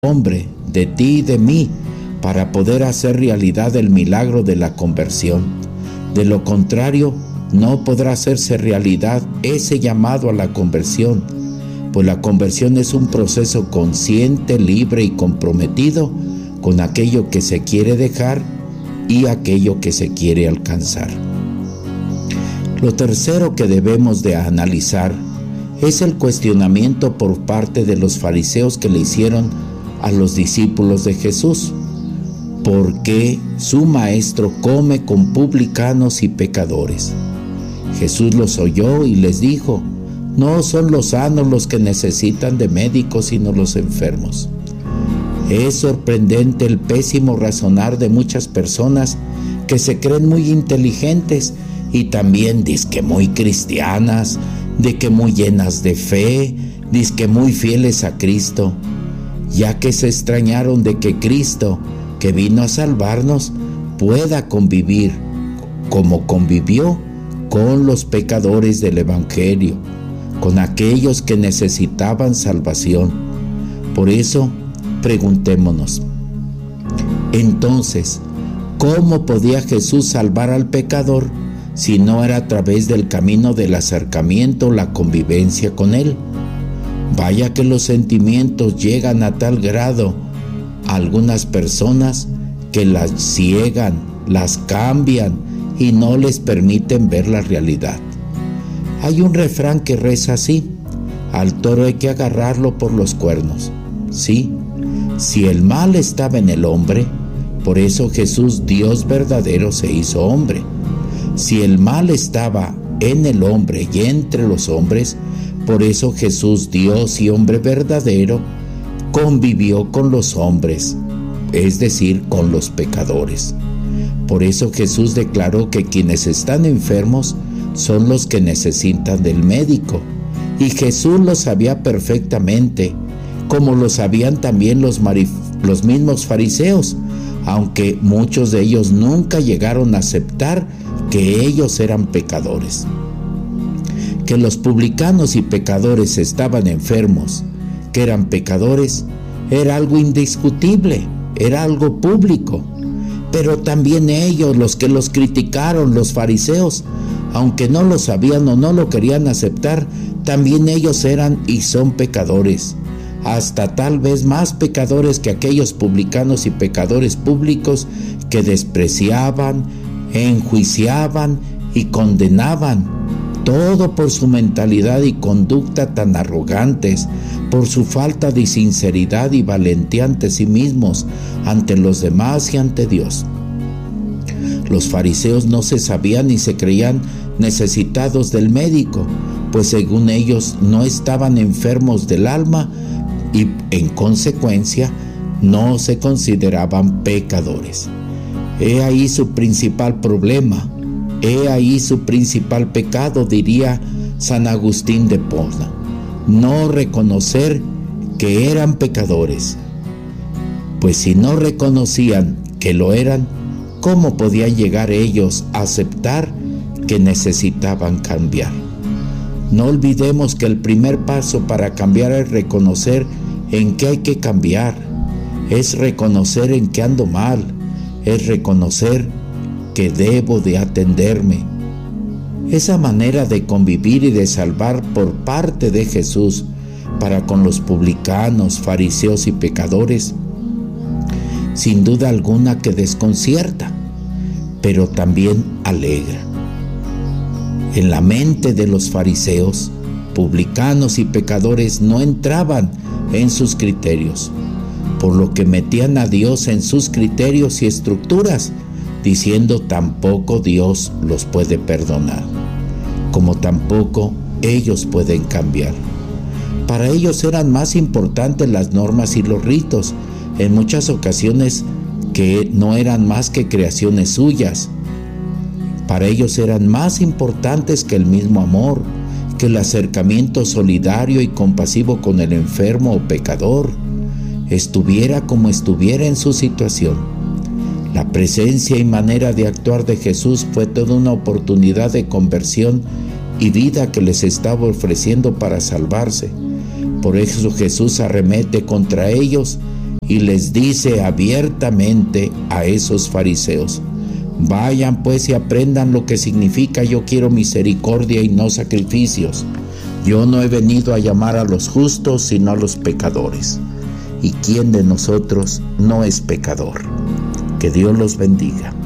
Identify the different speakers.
Speaker 1: hombre, de ti y de mí, para poder hacer realidad el milagro de la conversión. De lo contrario, no podrá hacerse realidad ese llamado a la conversión, pues la conversión es un proceso consciente, libre y comprometido con aquello que se quiere dejar y aquello que se quiere alcanzar. Lo tercero que debemos de analizar es el cuestionamiento por parte de los fariseos que le hicieron a los discípulos de Jesús. ¿Por qué su maestro come con publicanos y pecadores? Jesús los oyó y les dijo: no son los sanos los que necesitan de médicos, sino los enfermos. Es sorprendente el pésimo razonar de muchas personas que se creen muy inteligentes y también dizque muy cristianas, de que muy llenas de fe, dizque muy fieles a Cristo, ya que se extrañaron de que Cristo, que vino a salvarnos, pueda convivir como convivió con los pecadores del Evangelio, con aquellos que necesitaban salvación. Por eso, preguntémonos, entonces, ¿cómo podía Jesús salvar al pecador si no era a través del camino del acercamiento, la convivencia con Él? Vaya que los sentimientos llegan a tal grado a algunas personas que las ciegan, las cambian y no les permiten ver la realidad. Hay un refrán que reza así: al toro hay que agarrarlo por los cuernos. Sí, si el mal estaba en el hombre, por eso Jesús, Dios verdadero, se hizo hombre. Si el mal estaba en el hombre y entre los hombres, por eso Jesús, Dios y hombre verdadero, convivió con los hombres, es decir, con los pecadores. Por eso Jesús declaró que quienes están enfermos son los que necesitan del médico. Y Jesús lo sabía perfectamente, como lo sabían también los mismos fariseos, aunque muchos de ellos nunca llegaron a aceptar que ellos eran pecadores. Que los publicanos y pecadores estaban enfermos, que eran pecadores, era algo indiscutible, era algo público. Pero también ellos, los que los criticaron, los fariseos, aunque no lo sabían o no lo querían aceptar, también ellos eran y son pecadores, hasta tal vez más pecadores que aquellos publicanos y pecadores públicos que despreciaban, enjuiciaban y condenaban, todo por su mentalidad y conducta tan arrogantes, por su falta de sinceridad y valentía ante sí mismos, ante los demás y ante Dios. Los fariseos no se sabían ni se creían necesitados del médico, pues según ellos no estaban enfermos del alma y en consecuencia no se consideraban pecadores. He ahí su principal problema, he ahí su principal pecado, diría San Agustín de Hipona: no reconocer que eran pecadores. Pues si no reconocían que lo eran, ¿cómo podían llegar ellos a aceptar que necesitaban cambiar? No olvidemos que el primer paso para cambiar es reconocer en qué hay que cambiar, es reconocer en qué ando mal, es reconocer que debo de atenderme. Esa manera de convivir y de salvar por parte de Jesús para con los publicanos, fariseos y pecadores, sin duda alguna que desconcierta, pero también alegra. En la mente de los fariseos, publicanos y pecadores no entraban en sus criterios, por lo que metían a Dios en sus criterios y estructuras, diciendo tampoco Dios los puede perdonar, como tampoco ellos pueden cambiar. Para ellos eran más importantes las normas y los ritos, en muchas ocasiones que no eran más que creaciones suyas. Para ellos eran más importantes que el mismo amor, que el acercamiento solidario y compasivo con el enfermo o pecador, estuviera como estuviera en su situación. La presencia y manera de actuar de Jesús fue toda una oportunidad de conversión y vida que les estaba ofreciendo para salvarse. Por eso Jesús arremete contra ellos y les dice abiertamente a esos fariseos: vayan pues y aprendan lo que significa yo quiero misericordia y no sacrificios. Yo no he venido a llamar a los justos, sino a los pecadores. ¿Y quién de nosotros no es pecador? Que Dios los bendiga.